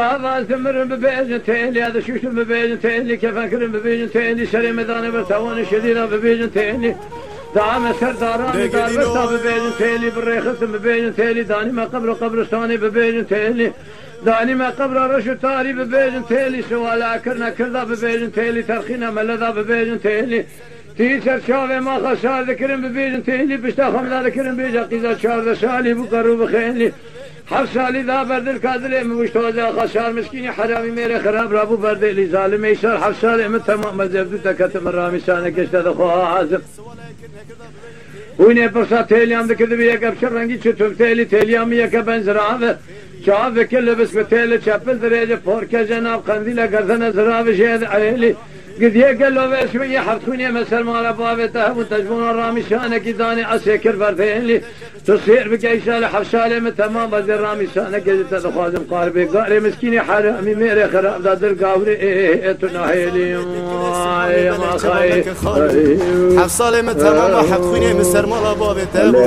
هذا ثمر ببيجنتين هذا شوش ببيجنتين كيف أكرم ببيجنتين شري مداني برتوان شدينا ببيجنتين دعم سرداران دار برتا ببيجنتين بالريخت ببيجنتين داني ما قبرستاني ببيجنتين داني ما قبر رشو تاري ببيجنتين سوالا كرنا كردا ببيجنتين ترخينا ملذا ببيجنتين تيسر شافي ما خسار ذكرم ببيجنتين بشتا خمدا ذكرم بيجا قيزا شار سالي بقرو بخيني حفصالي ذا برد الكادلي مشتوزا خسار مسكيني حرامي ميري خراب رابو برد اللي ظالم يسار حفصالي من تمام مزبدو تكتم الرامي سانك اشتد خوها عازم ويني برسا تيليام ذكر بيك ابشر رنگي چطور تيليام يك بنزرعه شاف كل بس بتيل شابل درجه فوركه جناب قنديل گردن زراوه شهد عليلي قد يقل له بشوية حفتوني مسر مال بابته وتجبون الرامي شانك داني اسكر بردين تصير بقيسال حفصالي من تمام بدر رامي شانك تدخازم قاربي قاري مسكيني حرامي ميري خراب دادر قاوري تناهيلي يا ما خاي حفصالي من تمام حفتوني مسر مال بابته